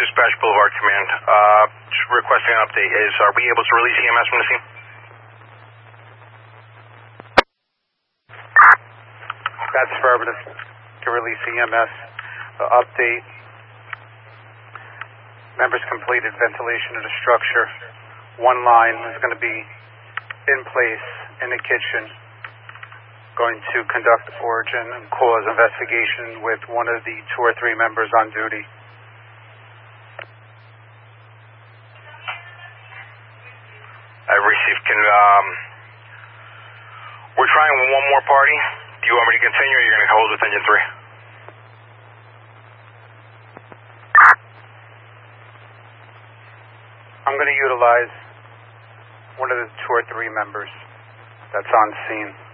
Dispatch Boulevard Command. Just requesting an update. Are we able to release EMS from the scene? That's affirmative. To release EMS. Update. Members completed ventilation of the structure. One line is going to be in place in the kitchen. Going to conduct origin and cause investigation with one of the 2 or 3 members on duty. I've received. We're trying one more party. Do you want me to continue, or you're going to hold with engine 3? I'm going to utilize one of the 2 or 3 members that's on scene.